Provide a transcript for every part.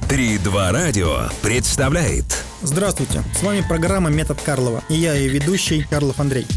3-2 радио представляет. Здравствуйте, с вами программа «Метод Карлова», и я ее ведущий Карлов Андрей.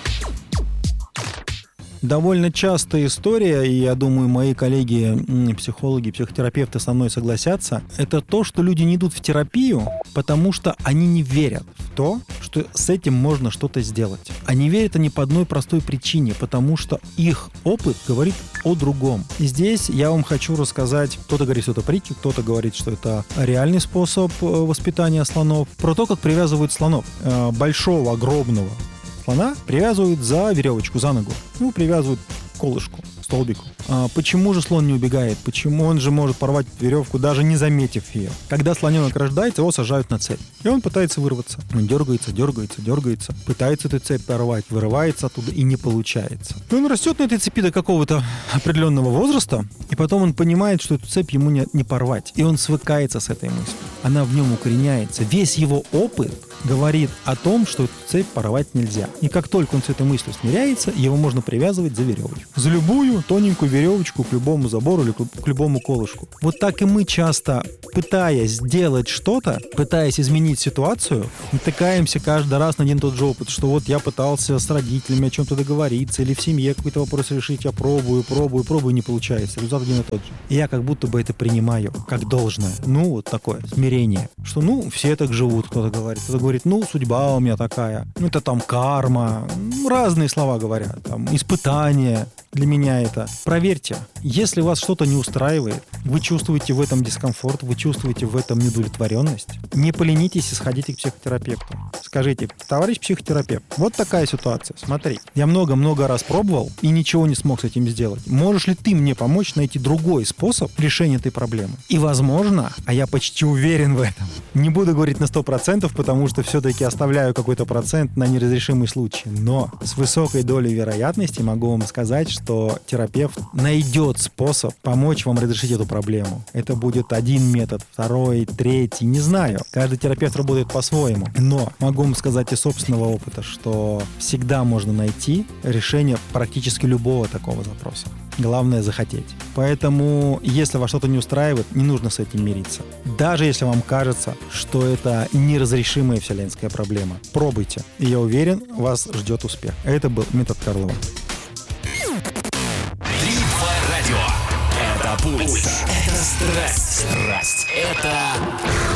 Довольно частая история, и я думаю, мои коллеги, психологи, психотерапевты со мной согласятся, это то, что люди не идут в терапию, потому что они не верят в то, что с этим можно что-то сделать. Они верят они по одной простой причине, потому что их опыт говорит о другом. И здесь я вам хочу рассказать, кто-то говорит, что это притча, кто-то говорит, что это реальный способ воспитания слонов, про то, как привязывают слонов. Большого, огромного слона привязывают за веревочку, за ногу. Привязывают к колышку, столбику. Почему же слон не убегает? Почему он же может порвать веревку, даже не заметив ее? Когда слоненок рождается, его сажают на цепь. И он пытается вырваться. Он дергается, пытается эту цепь порвать, вырывается оттуда и не получается. И он растет на этой цепи до какого-то определенного возраста, и потом он понимает, что эту цепь ему не порвать. И он свыкается с этой мыслью. Она в нем укореняется. Весь его опыт говорит о том, что эту цепь порвать нельзя. И как только он с этой мыслью смиряется, его можно привязывать за веревочку. За любую тоненькую веревочку к любому забору или к любому колышку. Вот так и мы часто, пытаясь сделать что-то, пытаясь изменить ситуацию, натыкаемся каждый раз на один и тот же опыт, что вот я пытался с родителями о чем-то договориться или в семье какой-то вопрос решить, я пробую, не получается. Результат один и тот же. И я как будто бы это принимаю как должное. Вот такое смирение. Что, все так живут, кто-то говорит. Кто-то говорит, судьба у меня такая. Это там карма. Разные слова говорят. Там, испытания. Для меня это. Проверьте, если вас что-то не устраивает, вы чувствуете в этом дискомфорт, вы чувствуете в этом неудовлетворенность, не поленитесь и сходите к психотерапевту. Скажите, товарищ психотерапевт, вот такая ситуация, смотри, я много-много раз пробовал и ничего не смог с этим сделать. Можешь ли ты мне помочь найти другой способ решения этой проблемы? И возможно, а я почти уверен в этом, не буду говорить на 100%, потому что все-таки оставляю какой-то процент на неразрешимый случай, но с высокой долей вероятности могу вам сказать, что терапевт найдет способ помочь вам разрешить эту проблему. Это будет один метод, второй, третий, не знаю. Каждый терапевт работает по-своему. Но могу вам сказать из собственного опыта, что всегда можно найти решение практически любого такого запроса. Главное захотеть. Поэтому, если вас что-то не устраивает, не нужно с этим мириться. Даже если вам кажется, что это неразрешимая вселенская проблема. Пробуйте. И я уверен, вас ждет успех. Это был метод Карлова. 3-2 радио. Это пульс. Это страсть. Это